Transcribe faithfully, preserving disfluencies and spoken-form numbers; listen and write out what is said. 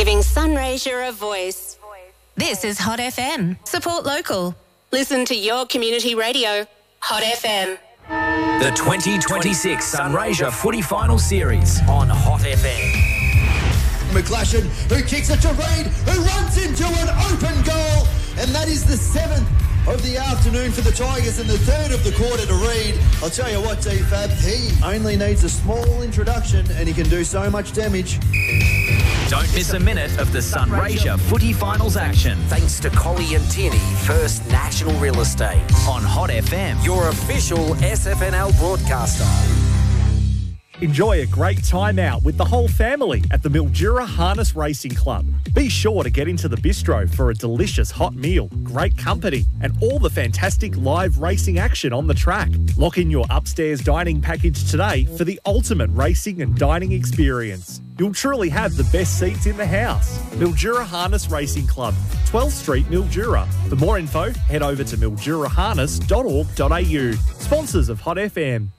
Giving Sunraysia a voice. This is Hot F M. Support local. Listen to your community radio. Hot F M. The twenty twenty-six Sunraysia Footy Final Series on Hot F M. McGlashan, who kicks it to Reid, who runs into an open goal, and that is the seventh of the afternoon for the Tigers and the third of the quarter to Reid. I'll tell you what, D-Fab, he only needs a small introduction and he can do so much damage. Don't miss a minute of the Sunraysia Footy Finals action. Thanks to Collie and Tierney, First National Real Estate. On Hot F M. Your official S F N L broadcaster. Enjoy a great time out with the whole family at the Mildura Harness Racing Club. Be sure to get into the bistro for a delicious hot meal, great company, and all the fantastic live racing action on the track. Lock in your upstairs dining package today for the ultimate racing and dining experience. You'll truly have the best seats in the house. Mildura Harness Racing Club, twelfth Street, Mildura. For more info, head over to mildura harness dot org dot a u. Sponsors of Hot F M.